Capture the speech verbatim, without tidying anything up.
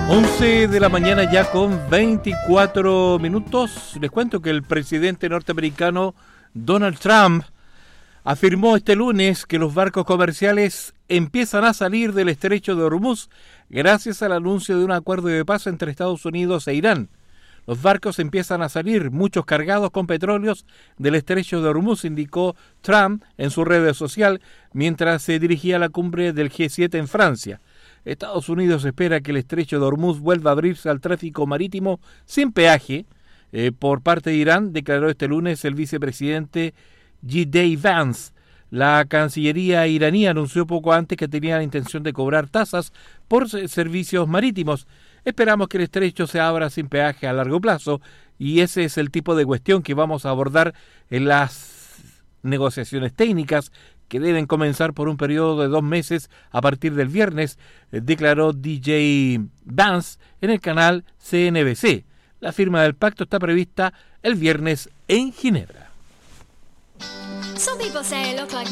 once de la mañana ya con veinticuatro minutos. Les cuento que el presidente norteamericano Donald Trump afirmó este lunes que los barcos comerciales empiezan a salir del estrecho de Hormuz gracias al anuncio de un acuerdo de paz entre Estados Unidos e Irán. Los barcos empiezan a salir, muchos cargados con petróleos, del estrecho de Hormuz, indicó Trump en su red social mientras se dirigía a la cumbre del G siete en Francia. Estados Unidos espera que el estrecho de Hormuz vuelva a abrirse al tráfico marítimo sin peaje eh, por parte de Irán, declaró este lunes el vicepresidente J D Vance. La Cancillería iraní anunció poco antes que tenía la intención de cobrar tasas por servicios marítimos. Esperamos que el estrecho se abra sin peaje a largo plazo y ese es el tipo de cuestión que vamos a abordar en las negociaciones técnicas que deben comenzar por un periodo de dos meses a partir del viernes, declaró D J Vance en el canal C N B C. La firma del pacto está prevista el viernes en Ginebra. Some people say I look like